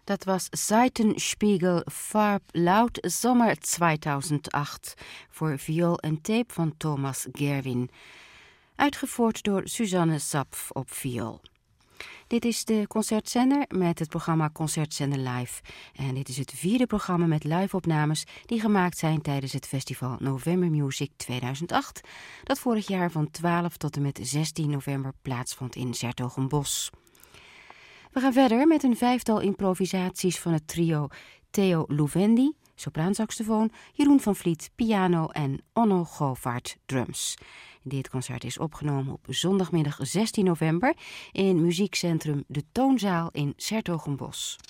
Dat was Seitenspiegel Farb Laut Sommer 2008 voor viool en tape van Thomas Gerwin. Uitgevoerd door Suzanne Zapf op viool. Dit is de Concertzender met het programma Concertzender Live. En dit is het 4e programma met live-opnames die gemaakt zijn tijdens het festival November Music 2008, dat vorig jaar van 12 tot en met 16 november plaatsvond in 's-Hertogenbosch. We gaan verder met een 5-tal improvisaties van het trio Theo Louvendi, sopraansaxofoon, Jeroen van Vliet, piano en Onno Govaert, drums. Dit concert is opgenomen op zondagmiddag 16 november in muziekcentrum De Toonzaal in 's-Hertogenbosch.